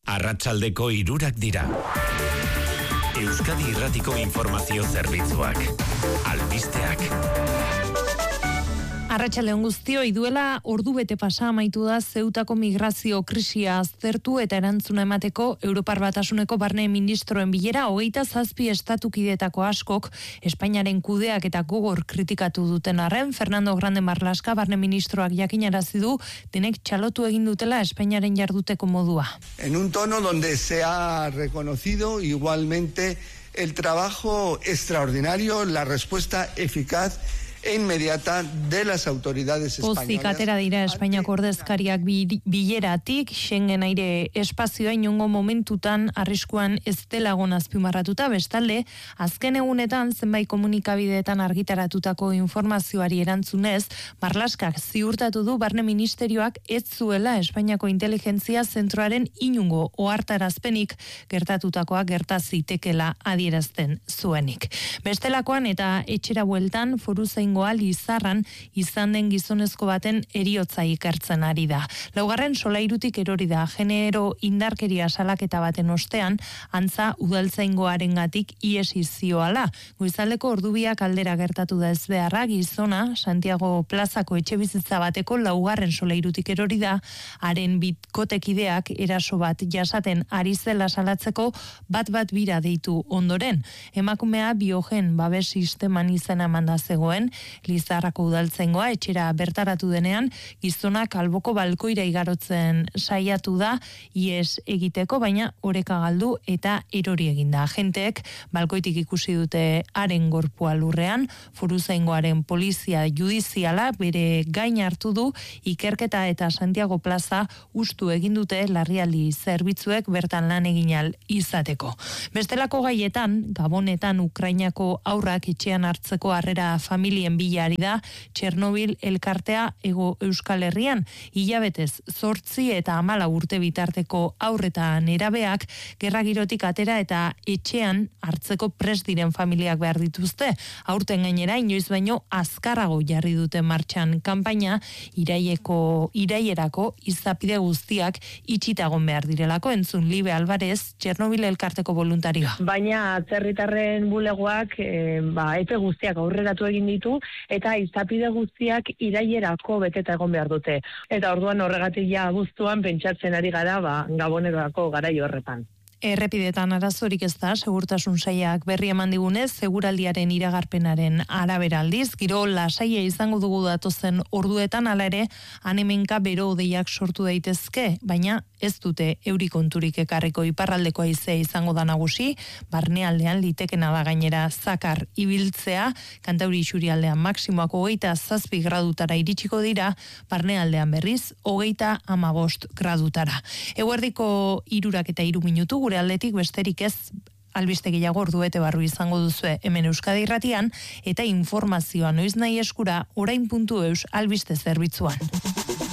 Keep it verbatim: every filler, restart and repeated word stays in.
Arratsaldeko hirurak dira. Euskadi Irratiko Informazio Zerbitzuak. Albisteak. Arratsaldeon guztioi, duela ordu bete pasa amaitu da Zeutako migrazio krisia aztertu eta erantzuna emateko Europar Batasuneko barne ministroen bilera. Hogeita zazpi estatukidetako askok Espainiaren kudeak eta gogor kritikatu duten arren, Fernando Grande Marlaska barne ministroak jakinarazi du denek txalotu egin dutela Espainiaren jarduteko modua. En un tono donde se ha reconocido igualmente el trabajo extraordinario, la respuesta eficaz e inmediata de las autoridades españolas. Pozik atera dira Espainiako ordezkariak bileratik, Schengen aire espazioa inongo momentutan arriskuan ez delagon azpimarratuta, bestalde, azken egunetan zenbait komunikabideetan argitaratutako informazioari erantzunez, Marlaskak ziurtatu du barne ministerioak ez zuela Espainiako inteligentzia zentroaren inungo ohartarazpenik gertatutakoa gerta zitekela adierazten zuenik. Bestelakoan eta etxera bueltan Foruzain Lizarran izan den gizonezko baten eriotza ikertzen ari da. Laugarren solairutik erori da, genero indarkeria salaketa baten ostean, antza udaltzaingoarengatik iesi zioala. Goizaldeko ordubiak aldera gertatu da ezbeharra, gizona Santiago plazako etxebizitza bateko laugarren solairutik erori da, haren bitkotekideak eraso bat jasaten ari zela salatzeko bat bat bira deitu ondoren. Emakumea biogen babes sisteman izena emanda zegoen, Lizarrako udaltzaingoa etxera bertaratu denean, gizonak alboko balkoira igarotzen saiatu da ies egiteko, baina oreka galdu eta erori eginda. Agenteek balkoitik ikusi dute haren gorpua lurrean, Foruzaingoaren polizia judiziala bere gain hartu du, ikerketa eta Santiago plaza ustu egin dute larrialdi zerbitzuek bertan lan egin ahal izateko. Bestelako gaietan, Gabonetan Ukrainako haurrak etxean hartzeko harrera familien bilari da Txernobil elkartea Hego Euskal Herrian. Hilabetez zortzi eta hamala urte bitarteko haurreta nerabeak gerragirotik atera eta etxean hartzeko prest diren familiak behar dituzte. Aurten gainera inoiz baino azkarrago jarri dute martxan kanpaina, iraileko iraierako izapide guztiak itxitagon behar direlako. Entzun Libe Alvarez, Txernobil elkarteko voluntarioa. Baina atzerritarren bulegoak e, ba, epe guztiak aurreratu egin ditu eta izapide guztiak irailerako beteta egon behar dute. Eta orduan horregatik ja abuztuan pentsatzen ari gara ba, Gabonerako garaio horretan. Errepidetan arazorik ez da, segurtasun sailak berri eman digunez, seguraldiaren iragarpenaren arabera aldiz, giro lasaia izango dugu datozen orduetan, hala ere, hanemenka bero hodeiak sortu daitezke, baina ez dute euri konturik ekarriko. Iparraldeko haizea izango da nagusi, barnealdean litekena da gainera zakar ibiltzea, Kantauri isurialdean maksimoak hogeita zazpi gradutara iritsiko dira, barnealdean berriz hogeita hamabost gradutara. Eguerdiko hirurak eta hiru minutu gure aldetik besterik ez, albiste gehiago orduete barru izango duzue hemen Euskadi Irratian, eta informazioa noiz nahi eskura orain puntu eus albiste zerbitzuan.